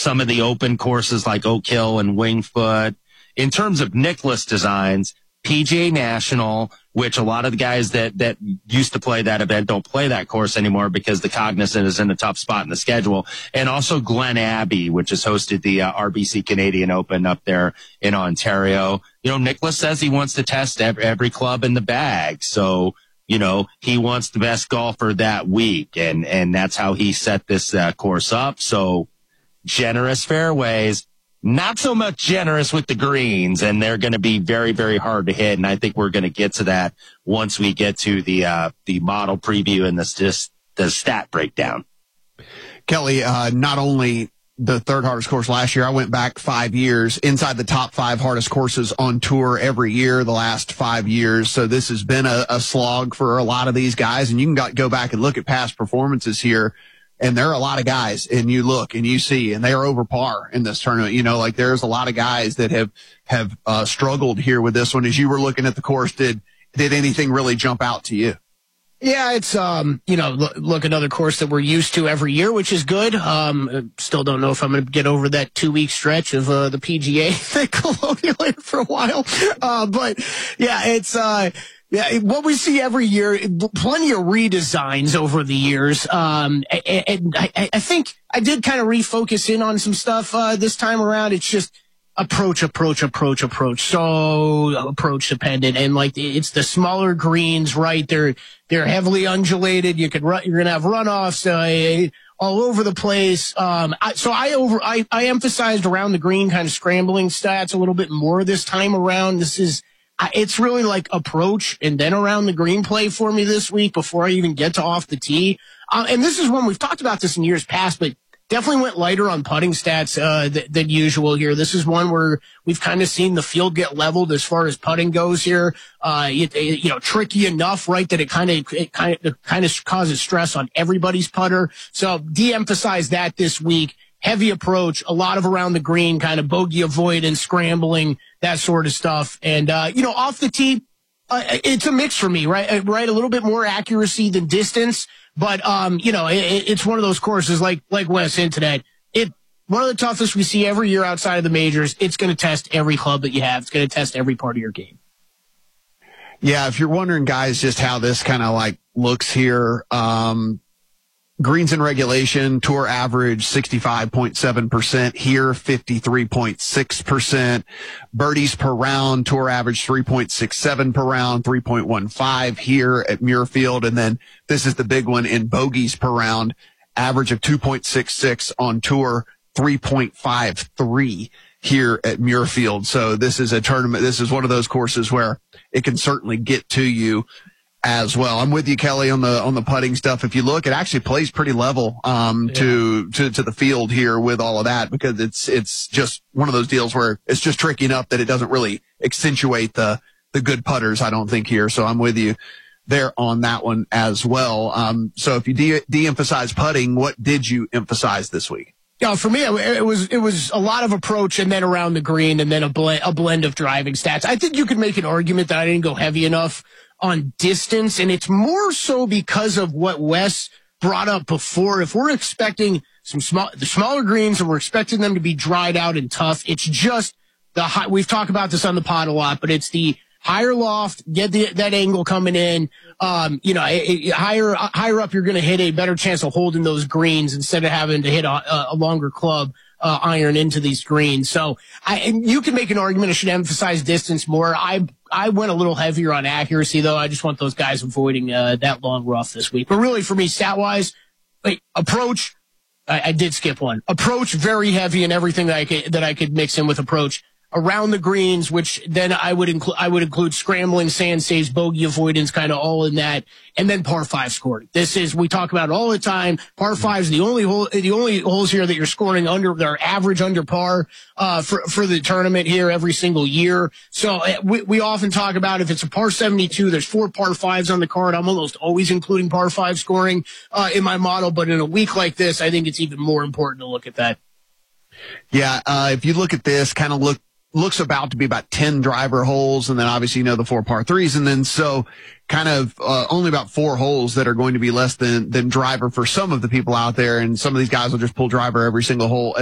some of the open courses like Oak Hill and Wingfoot. In terms of Nicklaus designs, PGA National, which a lot of the guys that used to play that event don't play that course anymore because the Cognizant is in a tough spot in the schedule. And also Glen Abbey, which has hosted the RBC Canadian Open up there in Ontario. Nicklaus says he wants to test every club in the bag. So, he wants the best golfer that week. And that's how he set this course up. So generous fairways. Not so much generous with the greens, and they're going to be very, very hard to hit. And I think we're going to get to that once we get to the model preview and the stat breakdown. Kelly, not only the third hardest course last year, I went back 5 years inside the top 5 hardest courses on tour every year the last 5 years. So this has been a slog for a lot of these guys, and you can go back and look at past performances here. And there are a lot of guys, and you look and you see, and they are over par in this tournament. There's a lot of guys that have struggled here with this one. As you were looking at the course, did anything really jump out to you? Yeah, it's, look, another course that we're used to every year, which is good. Still don't know if I'm going to get over that 2-week stretch of, the PGA at Colonial for a while. But yeah, it's, yeah, what we see every year, plenty of redesigns over the years. And I think I did kind of refocus in on some stuff, this time around. It's just approach. So approach dependent. And it's the smaller greens, right? They're heavily undulated. You're going to have runoffs, all over the place. So I emphasized around the green kind of scrambling stats a little bit more this time around. It's really like approach and then around the green play for me this week before I even get to off the tee. And this is one we've talked about this in years past, but definitely went lighter on putting stats than usual here. This is one where we've kind of seen the field get leveled as far as putting goes here. Tricky enough, right, that it kind of causes stress on everybody's putter. So de-emphasize that this week. Heavy approach, a lot of around the green, kind of bogey avoidance, scrambling, that sort of stuff. And, off the tee, it's a mix for me, right? Right. A little bit more accuracy than distance. But, it's one of those courses like Wes hinted at. One of the toughest we see every year outside of the majors. It's going to test every club that you have. It's going to test every part of your game. Yeah. If you're wondering, guys, just how this kind of looks here, greens in regulation, tour average 65.7%, here 53.6%. Birdies per round, tour average 3.67 per round, 3.15 here at Muirfield. And then this is the big one in bogeys per round, average of 2.66 on tour, 3.53 here at Muirfield. So this is a tournament. This is one of those courses where it can certainly get to you as well. I'm with you, Kelly, on the putting stuff. If you look, it actually plays pretty level, to the field here with all of that, because it's just one of those deals where it's just tricky enough that it doesn't really accentuate the good putters, I don't think, here. So I'm with you there on that one as well. So if you de-emphasize putting, what did you emphasize this week? Yeah, for me, it was a lot of approach and then around the green and then a blend of driving stats. I think you could make an argument that I didn't go heavy enough on distance, and it's more so because of what Wes brought up before. If we're expecting the smaller greens and we're expecting them to be dried out and tough, it's just we've talked about this on the pod a lot, but it's the higher loft, get that angle coming in. Higher up, you're going to hit a better chance of holding those greens instead of having to hit a longer club iron into these greens. So you can make an argument I should emphasize distance more. I went a little heavier on accuracy, though. I just want those guys avoiding that long rough this week. But really, for me, stat-wise, approach, I did skip one. Approach, very heavy in everything that I could mix in with approach. Around the greens, which then I would include scrambling, sand saves, bogey avoidance, kind of all in that, and then par 5 scoring. We talk about it all the time. Par 5 is the only holes here that you're scoring under their average under par for the tournament here every single year. So we often talk about if it's a par 72, there's 4 par 5s on the card. I'm almost always including par 5 scoring in my model, but in a week like this, I think it's even more important to look at that. Yeah, if you look at this, kind of looks about to be about 10 driver holes, and then obviously the 4 par 3s, and then so kind of only about 4 holes that are going to be less than driver for some of the people out there, and some of these guys will just pull driver every single hole